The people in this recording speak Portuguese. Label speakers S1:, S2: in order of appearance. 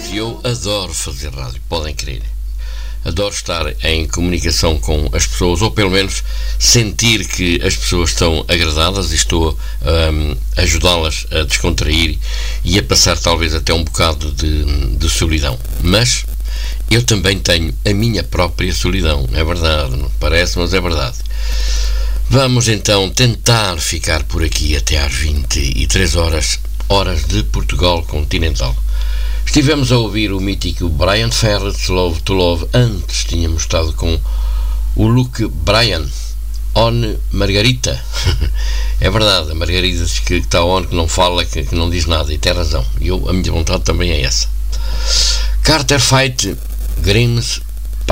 S1: Eu adoro fazer rádio, podem crer. Adoro estar em comunicação com as pessoas, ou pelo menos sentir que as pessoas estão agradadas e estou a ajudá-las a descontrair e a passar talvez até um bocado de solidão. Mas eu também tenho a minha própria solidão, é verdade, não parece, mas é verdade. Vamos então tentar ficar por aqui até às 23 horas de Portugal continental. Estivemos a ouvir o mítico Bryan Ferry, Love to Love. Antes tínhamos estado com o Luke Bryan, On Margarita. É verdade, a Margarida diz que está on, que não fala, que não diz nada, e tem razão. A minha vontade também é essa. Carter Fight, Grimes